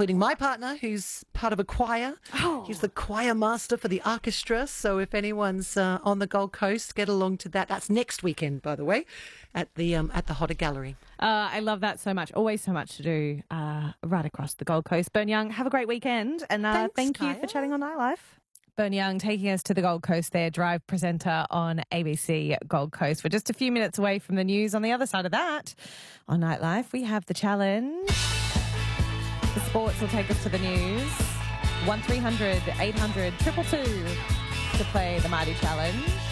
including my partner, who's part of a choir. Oh. He's the choir master for the orchestra. So if anyone's on the Gold Coast, get along to that. That's next weekend, by the way, at the Hodder Gallery. I love that so much. Always so much to do right across the Gold Coast. Bern Young, have a great weekend. And Thanks, thank you Kaya. for chatting on Nightlife. Bern Young taking us to the Gold Coast there, Drive presenter on ABC Gold Coast. We're just a few minutes away from the news. On the other side of that, on Nightlife, we have the challenge. The sports will take us to the news. 1300 800 222 to play the Mighty Challenge.